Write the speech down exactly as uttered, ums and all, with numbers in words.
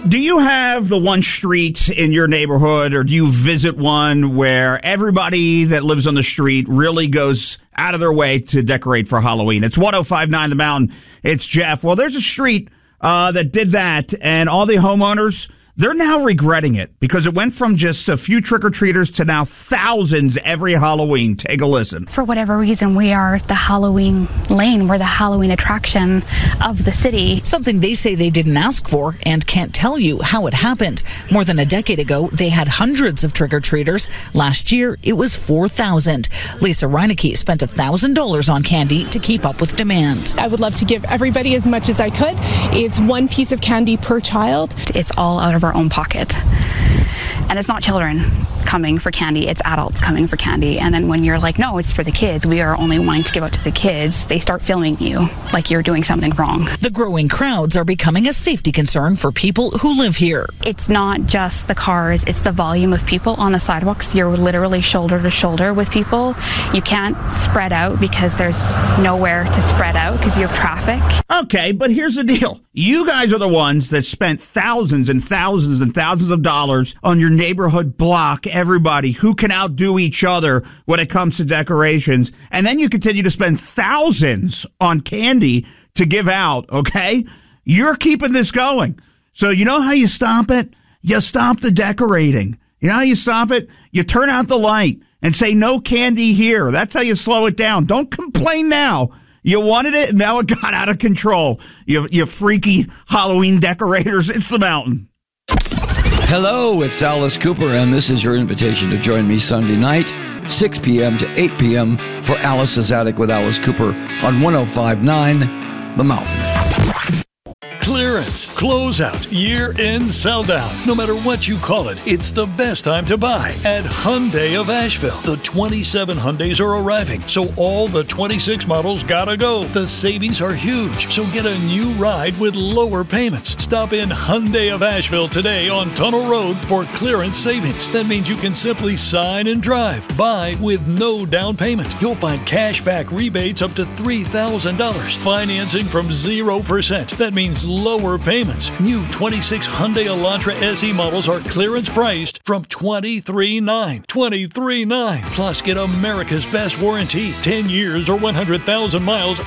Do you have the one street in your neighborhood, or do you visit one where everybody that lives on the street really goes out of their way to decorate for Halloween? It's one oh five point nine The Mountain. It's Jeff. Well, there's a street uh, that did that, and all the homeowners, they're now regretting it because it went from just a few trick-or-treaters to now thousands every Halloween. Take a listen. For whatever reason, we are the Halloween lane. We're the Halloween attraction of the city. Something they say they didn't ask for and can't tell you how it happened. More than a decade ago, they had hundreds of trick-or-treaters. Last year, it was four thousand. Lisa Reinecke spent one thousand dollars on candy to keep up with demand. I would love to give everybody as much as I could. It's one piece of candy per child. It's all out of our own pocket. And it's not children coming for candy, it's adults coming for candy. And then when you're like, no, it's for the kids, we are only wanting to give out to the kids, they start filming you like you're doing something wrong. The growing crowds are becoming a safety concern for people who live here. It's not just the cars, it's the volume of people on the sidewalks. You're literally shoulder to shoulder with people. You can't spread out because there's nowhere to spread out because you have traffic. Okay, but here's the deal. You guys are the ones that spent thousands and thousands and thousands of dollars on your neighborhood block, everybody who can outdo each other when it comes to decorations. And then you continue to spend thousands on candy to give out, okay? You're keeping this going. So you know how you stop it? You stop the decorating. You know how you stop it? You turn out the light and say no candy here. That's how you slow it down. Don't complain now. You wanted it, and now it got out of control. You, you freaky Halloween decorators. It's The Mountain. Hello, it's Alice Cooper, and this is your invitation to join me Sunday night, six p.m. to eight p.m. for Alice's Attic with Alice Cooper on one oh five point nine The Mountain. Clearance, closeout, year-end sell-down. No matter what you call it, it's the best time to buy at Hyundai of Asheville. The twenty-seven Hyundais are arriving, so all the twenty-six models gotta go. The savings are huge, so get a new ride with lower payments. Stop in Hyundai of Asheville today on Tunnel Road for clearance savings. That means you can simply sign and drive. Buy with no down payment. You'll find cash back rebates up to three thousand dollars. Financing from zero percent. That means lower payments. New twenty-six Hyundai Elantra S E models are clearance priced from twenty-three thousand nine hundred dollars. twenty-three thousand nine hundred dollars. Plus, get America's best warranty, ten years or one hundred thousand miles